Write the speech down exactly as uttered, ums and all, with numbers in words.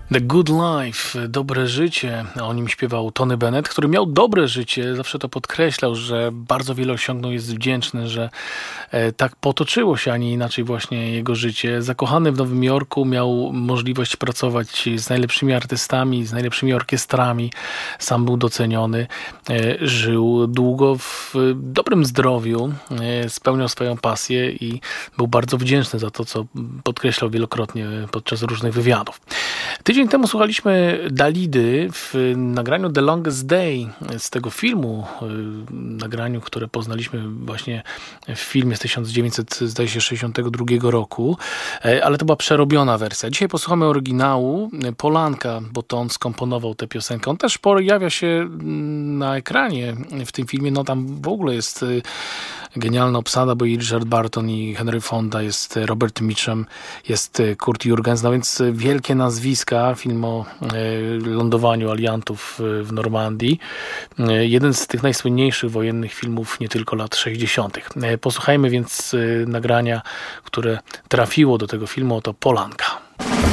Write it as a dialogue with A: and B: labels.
A: The Good Life, dobre życie, o nim śpiewał Tony Bennett, który miał dobre życie, zawsze to podkreślał, że bardzo wiele osiągnął, jest wdzięczny, że e, tak potoczyło się, a nie inaczej właśnie jego życie. Zakochany w Nowym Jorku, miał możliwość pracować z najlepszymi artystami, z najlepszymi orkiestrami, sam był doceniony, e, żył długo w dobrym zdrowiu, e, spełniał swoją pasję i był bardzo wdzięczny za to, co podkreślał wielokrotnie podczas różnych wywiadów. Tydzień temu słuchaliśmy Dalidy w nagraniu The Longest Day z tego filmu, nagraniu, które poznaliśmy właśnie w filmie z tysiąc dziewięćset sześćdziesiątego drugiego roku, ale to była przerobiona wersja. Dzisiaj posłuchamy oryginału, Polanka, bo to on skomponował tę piosenkę. On też pojawia się na ekranie w tym filmie, no tam w ogóle jest genialna obsada, bo i Richard Barton, i Henry Fonda, jest Robert Mitchum, jest Kurt Jurgens, no więc wielkie nazwiska. Film o lądowaniu aliantów w Normandii. Jeden z tych najsłynniejszych wojennych filmów nie tylko lat sześćdziesiątych. Posłuchajmy więc nagrania, które trafiło do tego filmu, oto Polanka.